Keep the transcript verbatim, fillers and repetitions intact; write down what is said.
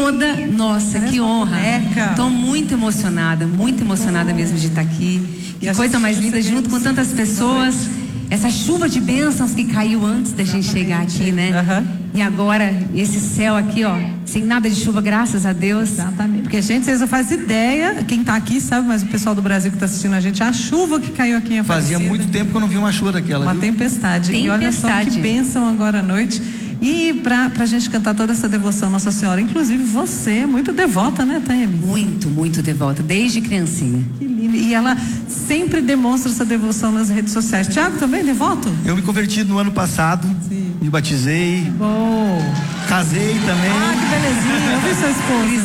toda nossa. Que honra. Estou muito emocionada, muito emocionada mesmo de estar aqui. Que coisa mais linda, junto com tantas pessoas. Essa chuva de bênçãos que caiu antes da gente chegar aqui, né? Uhum. E agora, esse céu aqui, ó, sem nada de chuva, graças a Deus. Exatamente. Porque, gente, vocês não fazem ideia, quem tá aqui sabe, mas o pessoal do Brasil que tá assistindo a gente, a chuva que caiu aqui em Aparecida. Fazia muito tempo que eu não vi uma chuva daquela. Uma viu? tempestade. Tempestade. E olha só que bênção agora à noite. E pra, pra gente cantar toda essa devoção Nossa Senhora, inclusive você é muito devota, né, Taime? Muito, muito devota, desde criancinha. Que lindo. E ela sempre demonstra essa devoção nas redes sociais. Tiago também é devoto? Eu me converti no ano passado. Sim. Me batizei. Bom. Casei também. Ah, que belezinha. Eu vi sua esposa.